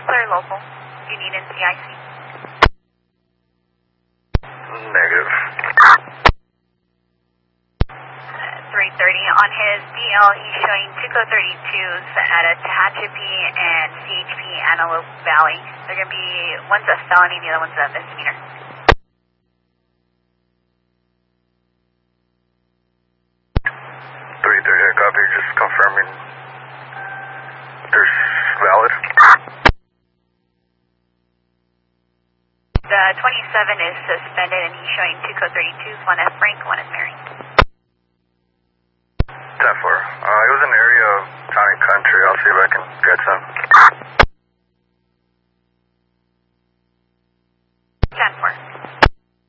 clear local. Do you need NCIC? Negative. 330. On his DL, he's showing two code 32s at a Tehachapi and CHP Antelope Valley. They're going to be, one's a felony, the other one's a misdemeanor. Copy, just confirming they're valid. The 27 is suspended and he's showing two code 32s, one is Frank, one is Mary. 10-4. It was an area of town and country. I'll see if I can get some.